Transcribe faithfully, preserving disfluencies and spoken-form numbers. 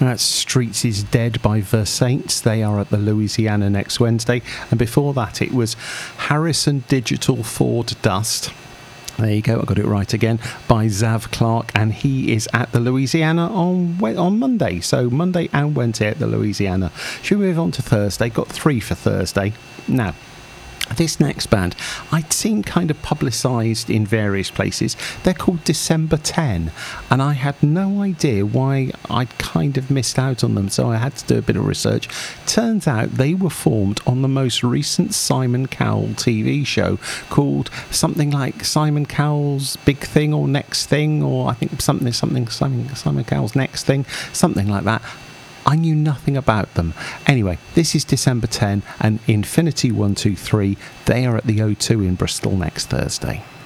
That's Streets is Dead by Versailles. They are at the Louisiana next Wednesday. And before that, it was Harrison Digital Ford Dust. There you go, I got it right again, by Zav Clark, and he is at the Louisiana on on Monday. So Monday and Wednesday at the Louisiana. Should we move on to Thursday? Got three for Thursday. Now, this next band, I'd seen kind of publicised in various places. They're called December ten, and I had no idea why I'd kind of missed out on them, so I had to do a bit of research. Turns out they were formed on the most recent Simon Cowell T V show called something like Simon Cowell's Big Thing or Next Thing, or I think something, something, Simon, Simon Cowell's Next Thing, something like that. I knew nothing about them. Anyway, this is December ten, and Infinity one two three, they are at the O two in Bristol next Thursday.